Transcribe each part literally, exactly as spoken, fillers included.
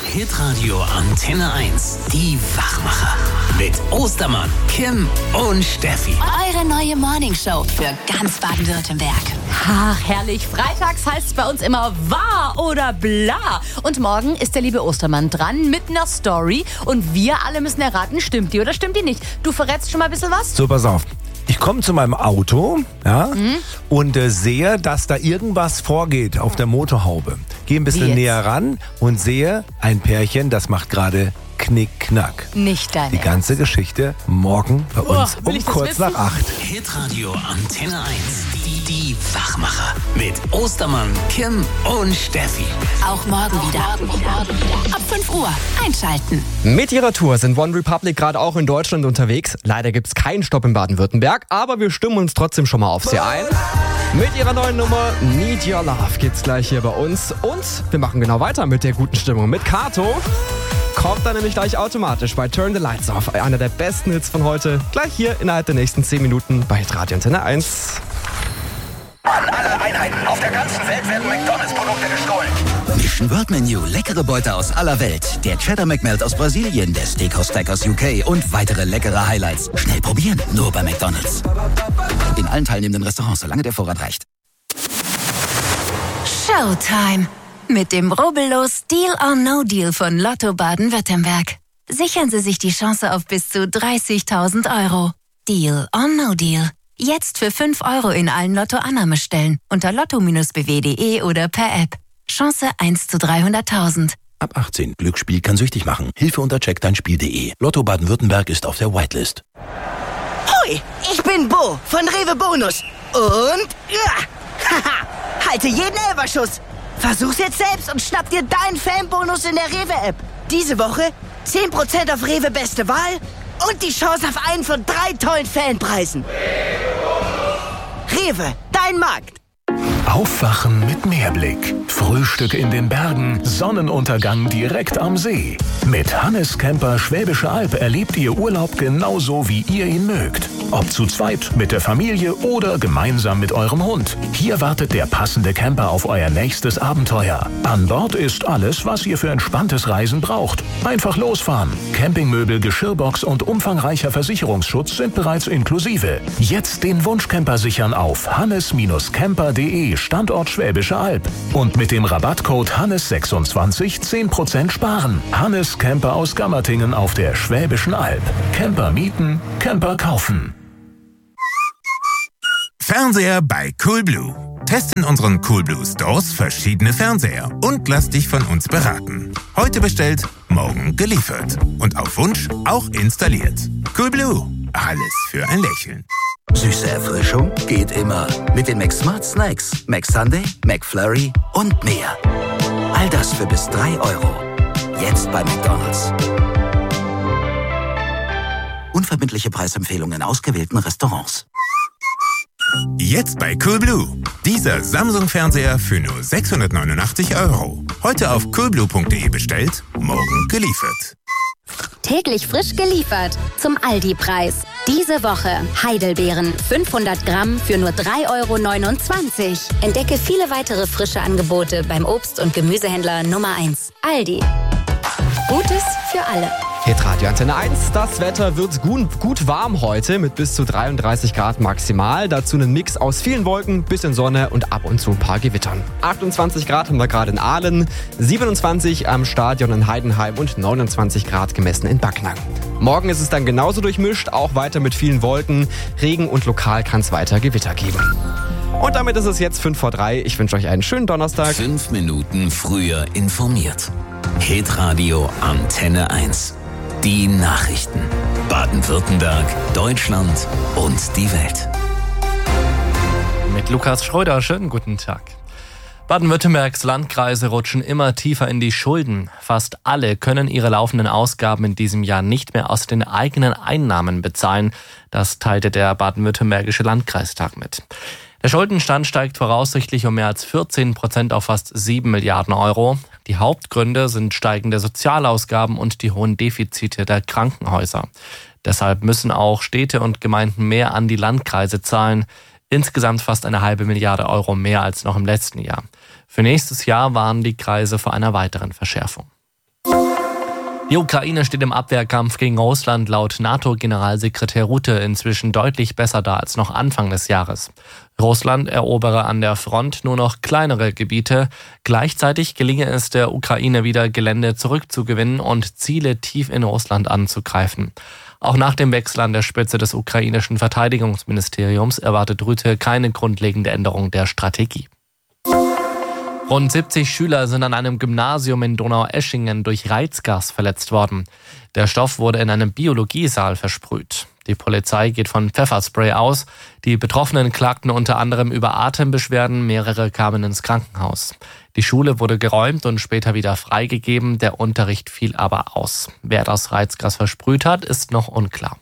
Hitradio Antenne eins. Die Wachmacher. Mit Ostermann, Kim und Steffi. Eure neue Morningshow für ganz Baden-Württemberg. Ach, herrlich. Freitags heißt es bei uns immer wahr oder bla. Und morgen ist der liebe Ostermann dran mit einer Story. Und wir alle müssen erraten, stimmt die oder stimmt die nicht. Du verrätst schon mal ein bisschen was? So, pass auf. Ich komme zu meinem Auto, ja, mhm. und äh, sehe, dass da irgendwas vorgeht auf der Motorhaube. Gehe ein bisschen näher ran und sehe ein Pärchen, das macht gerade Knick-Knack. Nicht dein Die Ernst. ganze Geschichte morgen bei uns oh, um kurz nach acht. Hitradio Antenne eins. Die, die Wachmacher. Mit Ostermann, Kim und Steffi. Auch morgen wieder. Ab fünf Uhr einschalten. Mit ihrer Tour sind One Republic gerade auch in Deutschland unterwegs. Leider gibt's keinen Stopp in Baden-Württemberg, aber wir stimmen uns trotzdem schon mal auf sie ein. Mit ihrer neuen Nummer Need Your Love geht's gleich hier bei uns. Und wir machen genau weiter mit der guten Stimmung. Mit Kato kommt dann nämlich gleich automatisch bei Turn the Lights Off. Einer der besten Hits von heute. Gleich hier innerhalb der nächsten zehn Minuten bei Hitradio Antenne eins. An alle Einheiten auf der ganzen Welt werden McDonalds-Produkte gestohlen. Mission World Menu, leckere Beute aus aller Welt. Der Cheddar McMelt aus Brasilien, der Steakhouse Stack aus U K und weitere leckere Highlights. Schnell probieren, nur bei McDonalds. In allen teilnehmenden Restaurants, solange der Vorrat reicht. Showtime. Mit dem rubbellos Deal or No Deal von Lotto Baden-Württemberg. Sichern Sie sich die Chance auf bis zu dreißigtausend Euro. Deal or No Deal. Jetzt für fünf Euro in allen Lotto-Annahmestellen unter lotto Bindestrich b w punkt d e oder per App. Chance eins zu dreihunderttausend. Ab achtzehn. Glücksspiel kann süchtig machen. Hilfe unter check dein Spiel punkt d e. Lotto Baden-Württemberg ist auf der Whitelist. Hoi, ich bin Bo von Rewe Bonus. Und ja, haha, halte jeden Elferschuss. Versuch's jetzt selbst und schnapp dir deinen Fanbonus in der Rewe-App. Diese Woche zehn Prozent auf Rewe Beste Wahl und die Chance auf einen von drei tollen Fanpreisen. Rewe, dein Markt. Aufwachen mit Meerblick. Frühstück in den Bergen, Sonnenuntergang direkt am See. Mit Hannes Camper Schwäbische Alb erlebt ihr Urlaub genauso, wie ihr ihn mögt. Ob zu zweit, mit der Familie oder gemeinsam mit eurem Hund. Hier wartet der passende Camper auf euer nächstes Abenteuer. An Bord ist alles, was ihr für entspanntes Reisen braucht. Einfach losfahren. Campingmöbel, Geschirrbox und umfangreicher Versicherungsschutz sind bereits inklusive. Jetzt den Wunschcamper sichern auf hannes camper punkt d e, Standort Schwäbische Alb. Und mit dem Rabattcode Hannes sechsundzwanzig zehn Prozent sparen. Hannes Camper aus Gammertingen auf der Schwäbischen Alb. Camper mieten, Camper kaufen. Fernseher bei Coolblue. Test in unseren Coolblue Stores verschiedene Fernseher und lass dich von uns beraten. Heute bestellt, morgen geliefert. Und auf Wunsch auch installiert. Coolblue. Alles für ein Lächeln. Süße Erfrischung geht immer. Mit den McSmart Snacks, McSunday, McFlurry und mehr. All das für bis drei Euro. Jetzt bei McDonalds. Unverbindliche Preisempfehlungen in ausgewählten Restaurants. Jetzt bei Coolblue. Dieser Samsung-Fernseher für nur sechshundertneunundachtzig Euro. Heute auf coolblue punkt d e bestellt, morgen geliefert. Täglich frisch geliefert zum Aldi-Preis. Diese Woche Heidelbeeren fünfhundert Gramm für nur drei Euro neunundzwanzig. Entdecke viele weitere frische Angebote beim Obst- und Gemüsehändler Nummer eins. Aldi. Gutes für alle. Hitradio Antenne eins. Das Wetter wird gut, gut warm heute mit bis zu dreiunddreißig Grad maximal. Dazu einen Mix aus vielen Wolken, bisschen Sonne und ab und zu ein paar Gewittern. achtundzwanzig Grad haben wir gerade in Aalen, siebenundzwanzig am Stadion in Heidenheim und neunundzwanzig Grad gemessen in Backnang. Morgen ist es dann genauso durchmischt, auch weiter mit vielen Wolken, Regen und lokal kann es weiter Gewitter geben. Und damit ist es jetzt fünf vor drei. Ich wünsche euch einen schönen Donnerstag. Fünf Minuten früher informiert. Hitradio Antenne eins. Die Nachrichten. Baden-Württemberg, Deutschland und die Welt. Mit Lukas Schröder, schönen guten Tag. Baden-Württembergs Landkreise rutschen immer tiefer in die Schulden. Fast alle können ihre laufenden Ausgaben in diesem Jahr nicht mehr aus den eigenen Einnahmen bezahlen. Das teilte der baden-württembergische Landkreistag mit. Der Schuldenstand steigt voraussichtlich um mehr als vierzehn Prozent auf fast sieben Milliarden Euro. Die Hauptgründe sind steigende Sozialausgaben und die hohen Defizite der Krankenhäuser. Deshalb müssen auch Städte und Gemeinden mehr an die Landkreise zahlen. Insgesamt fast eine halbe Milliarde Euro mehr als noch im letzten Jahr. Für nächstes Jahr warnen die Kreise vor einer weiteren Verschärfung. Die Ukraine steht im Abwehrkampf gegen Russland laut NATO-Generalsekretär Rutte inzwischen deutlich besser da als noch Anfang des Jahres. Russland erobere an der Front nur noch kleinere Gebiete. Gleichzeitig gelinge es der Ukraine wieder, Gelände zurückzugewinnen und Ziele tief in Russland anzugreifen. Auch nach dem Wechsel an der Spitze des ukrainischen Verteidigungsministeriums erwartet Rutte keine grundlegende Änderung der Strategie. Rund siebzig Schüler sind an einem Gymnasium in Donaueschingen durch Reizgas verletzt worden. Der Stoff wurde in einem Biologiesaal versprüht. Die Polizei geht von Pfefferspray aus. Die Betroffenen klagten unter anderem über Atembeschwerden, mehrere kamen ins Krankenhaus. Die Schule wurde geräumt und später wieder freigegeben, der Unterricht fiel aber aus. Wer das Reizgas versprüht hat, ist noch unklar.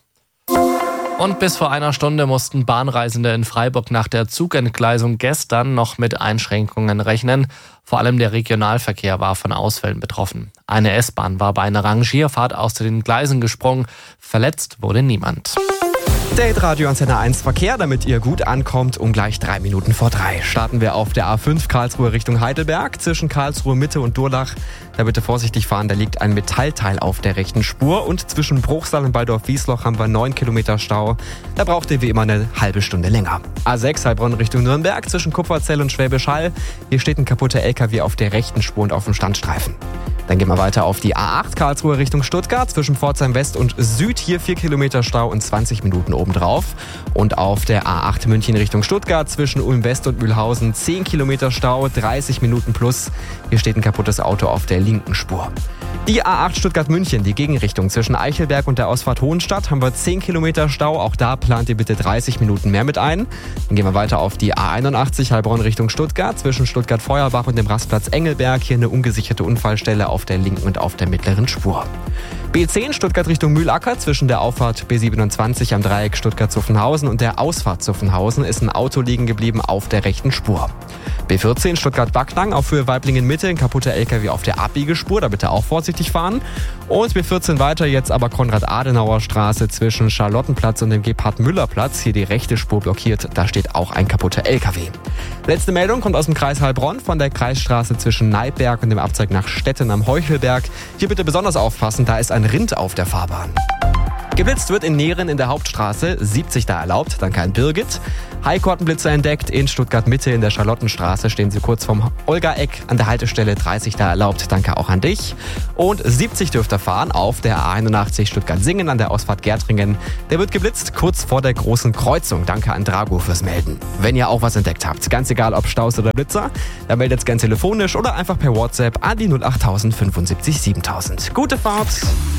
Und bis vor einer Stunde mussten Bahnreisende in Freiburg nach der Zugentgleisung gestern noch mit Einschränkungen rechnen. Vor allem der Regionalverkehr war von Ausfällen betroffen. Eine S-Bahn war bei einer Rangierfahrt aus den Gleisen gesprungen. Verletzt wurde niemand. Date Radio Antenne eins Verkehr, damit ihr gut ankommt, um gleich drei Minuten vor drei. Starten wir auf der A fünf Karlsruhe Richtung Heidelberg, zwischen Karlsruhe Mitte und Durlach. Da bitte vorsichtig fahren, da liegt ein Metallteil auf der rechten Spur. Und zwischen Bruchsal und Waldorf-Wiesloch haben wir neun Kilometer Stau. Da braucht ihr wie immer eine halbe Stunde länger. A sechs Heilbronn Richtung Nürnberg, zwischen Kupferzell und Schwäbisch Hall. Hier steht ein kaputter L K W auf der rechten Spur und auf dem Standstreifen. Dann gehen wir weiter auf die A acht Karlsruhe Richtung Stuttgart, zwischen Pforzheim West und Süd. Hier vier Kilometer Stau und zwanzig Minuten obendrauf. Und auf der A acht München Richtung Stuttgart, zwischen Ulm West und Mühlhausen zehn Kilometer Stau, dreißig Minuten plus. Hier steht ein kaputtes Auto auf der linken Spur. Die A acht Stuttgart-München, die Gegenrichtung zwischen Eichelberg und der Ausfahrt Hohenstadt, haben wir zehn Kilometer Stau. Auch da plant ihr bitte dreißig Minuten mehr mit ein. Dann gehen wir weiter auf die A einundachtzig Heilbronn Richtung Stuttgart, zwischen Stuttgart-Feuerbach und dem Rastplatz Engelberg. Hier eine ungesicherte Unfallstelle auf der linken und auf der mittleren Spur. B zehn Stuttgart Richtung Mühlacker, zwischen der Auffahrt B siebenundzwanzig am Dreieck Stuttgart-Zuffenhausen und der Ausfahrt Zuffenhausen ist ein Auto liegen geblieben auf der rechten Spur. B vierzehn Stuttgart-Backnang auf Höhe Weiblingen-Mitte, ein kaputter L K W auf der Abbiegespur, da bitte auch vorsichtig fahren. Und B vierzehn weiter jetzt aber Konrad-Adenauer-Straße zwischen Charlottenplatz und dem Gebhard-Müller-Platz, hier die rechte Spur blockiert, da steht auch ein kaputter L K W. Letzte Meldung kommt aus dem Kreis Heilbronn von der Kreisstraße zwischen Neibberg und dem Abzweig nach Stetten am Heuchelberg. Hier bitte besonders aufpassen, da ist ein Rind auf der Fahrbahn. Geblitzt wird in Nehren in der Hauptstraße, siebzig da erlaubt, danke an Birgit. Highkortenblitzer entdeckt in Stuttgart-Mitte in der Charlottenstraße, stehen sie kurz vorm Olga-Eck an der Haltestelle, dreißig da erlaubt, danke auch an dich. Und siebzig dürft ihr fahren auf der A einundachtzig Stuttgart-Singen an der Ausfahrt Gärtringen. Der wird geblitzt kurz vor der großen Kreuzung, danke an Drago fürs Melden. Wenn ihr auch was entdeckt habt, ganz egal ob Staus oder Blitzer, dann meldet es gern telefonisch oder einfach per WhatsApp an die null acht null fünfundsiebzig siebentausend. Gute Fahrt!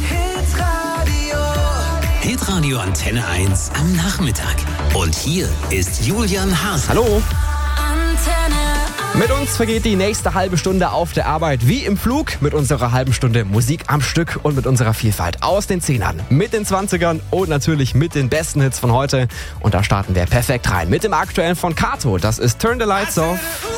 Hitradio Antenne eins am Nachmittag. Und hier ist Julian Haas. Hallo. Mit uns vergeht die nächste halbe Stunde auf der Arbeit wie im Flug mit unserer halben Stunde Musik am Stück und mit unserer Vielfalt aus den Zehnern, mit den Zwanzigern und natürlich mit den besten Hits von heute. Und da starten wir perfekt rein mit dem aktuellen von Kato. Das ist Turn the Lights Off.